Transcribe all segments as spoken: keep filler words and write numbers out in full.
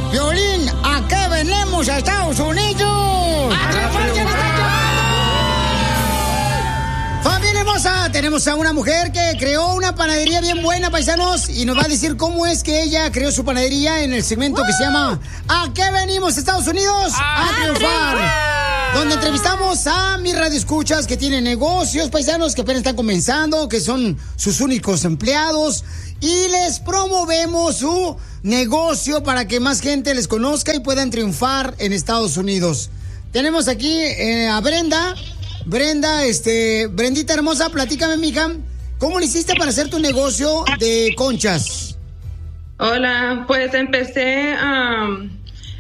Piolín, ¿a qué venimos a Estados Unidos? ¡A triunfar, que nos están llamando! Familia hermosa, tenemos a una mujer que creó una panadería bien buena, paisanos, y nos va a decir cómo es que ella creó su panadería en el segmento que se llama ¿A qué venimos a Estados Unidos? ¡A, a triunfar! triunfar. Donde entrevistamos a mis radioescuchas que tienen negocios, paisanos, que apenas están comenzando, que son sus únicos empleados, y les promovemos su negocio para que más gente les conozca y puedan triunfar en Estados Unidos. Tenemos aquí eh, a Brenda. Brenda, este, Brendita hermosa, platícame, mija, ¿cómo le hiciste para hacer tu negocio de conchas? Hola, pues empecé... Um...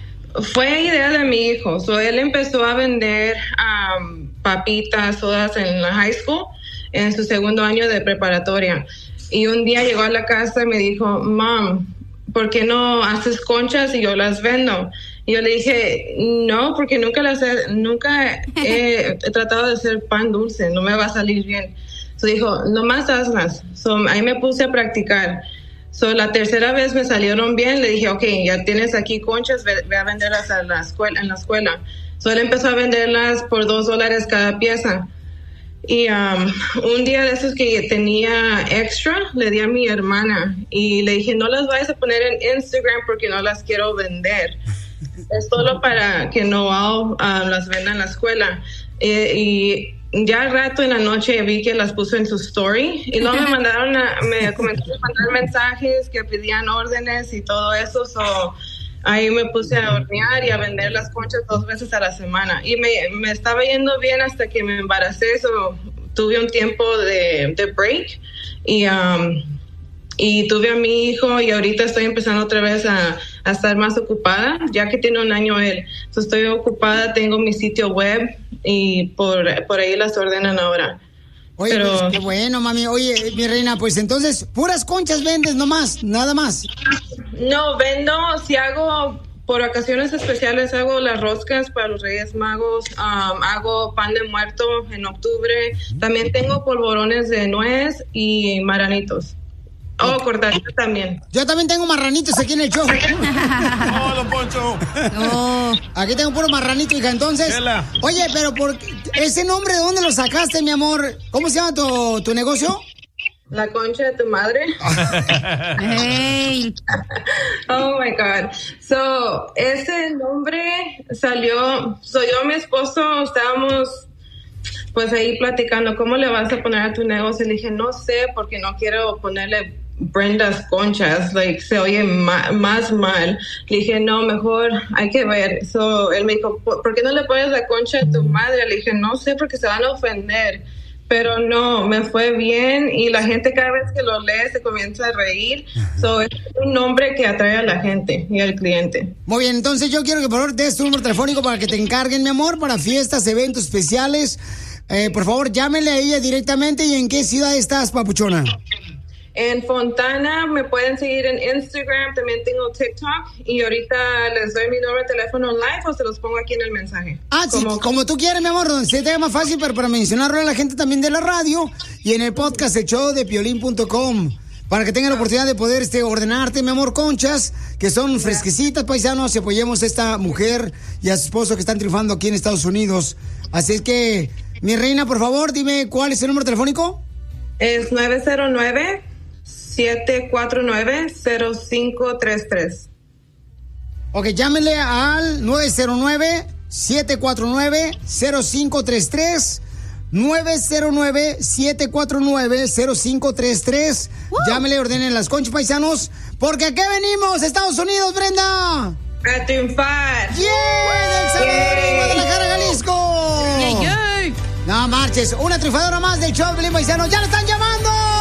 Fue idea de mi hijo. So, él empezó a vender um, papitas, sodas en la high school, en su segundo año de preparatoria. Y un día llegó a la casa y me dijo, Mom, ¿por qué no haces conchas y yo las vendo? Y yo le dije, no, porque nunca las he, nunca he, he tratado de hacer pan dulce, no me va a salir bien. So dijo, nomás hazlas. So, ahí me puse a practicar. So, la tercera vez me salieron bien, le dije, ok, ya tienes aquí conchas, ve, ve a venderlas a la escuela, en la escuela. So, él empezó a venderlas por dos dólares cada pieza. Y um, un día de esos que tenía extra, le di a mi hermana y le dije, no las vayas a poner en Instagram porque no las quiero vender. Es solo para que Noel uh, las venda en la escuela. Eh, y ya al rato en la noche vi que las puso en su story y luego me mandaron a, me comenzaron a mandar mensajes que pedían órdenes y todo eso. So, ahí me puse a hornear y a vender las conchas dos veces a la semana y me, me estaba yendo bien hasta que me embaracé. So, tuve un tiempo de, de break y um, y tuve a mi hijo y ahorita estoy empezando otra vez a, a estar más ocupada, ya que tiene un año él. So, estoy ocupada, tengo mi sitio web y por, por ahí las ordenan ahora. Oye, pero... pues, qué bueno, mami. Oye, mi reina, pues entonces, puras conchas vendes nomás, nada más. No, vendo, si hago, por ocasiones especiales, hago las roscas para los Reyes Magos, um, hago pan de muerto en octubre, también tengo polvorones de nuez y marranitos. Oh, cortaditos también. Yo también tengo marranitos aquí en el show. ¡Oh, don Poncho! No, aquí tengo puro marranito, hija. Entonces, Chela. Oye, pero por ese nombre, ¿de dónde lo sacaste, mi amor? ¿Cómo se llama tu, tu negocio? La concha de tu madre. Hey. Oh my God. So, ese nombre salió. So, yo y mi esposo estábamos pues ahí platicando, ¿cómo le vas a poner a tu negocio? Le dije, no sé, porque no quiero ponerle Brenda's Conchas, like, se oye ma- más mal. Le dije, no, mejor hay que ver. So, él me dijo, ¿por qué no le pones la concha a tu madre? Le dije, no sé, porque se van a ofender. Pero no, me fue bien y la gente cada vez que lo lee se comienza a reír. So, es un nombre que atrae a la gente y al cliente. Muy bien, entonces yo quiero que por favor des tu número telefónico para que te encarguen, mi amor, para fiestas, eventos especiales. Eh, por favor, llámenle a ella directamente. ¿Y en qué ciudad estás, papuchona? En Fontana, me pueden seguir en Instagram, también tengo TikTok y ahorita les doy mi número de teléfono live o se los pongo aquí en el mensaje. Ah, como, sí, como tú quieras, mi amor, donde se te haga más fácil, pero para mencionarlo a la gente también de la radio y en el podcast, el show de piolín punto com, para que tengan la oportunidad de poder este, ordenarte, mi amor, conchas, que son fresquecitas, paisanos, y apoyemos a esta mujer y a su esposo que están triunfando aquí en Estados Unidos. Así es que, mi reina, por favor, dime, ¿cuál es el número telefónico? Es nueve cero nueve, siete cuatro nueve, cero cinco tres tres. Ok, llámenle al nueve cero nueve, siete cuatro nueve, cero cinco tres tres. nueve cero nueve, siete cuatro nueve, cero cinco tres tres. Uh. Llámenle, ordenen las conchas, paisanos, porque aquí venimos, Estados Unidos, Brenda. A triunfar. ¡Yeah! ¡Del Salvador, de Guadalajara, Jalisco! ¡Yeah, yeah! No marches, una triunfadora más del show, paisanos. ¡Ya la están llamando!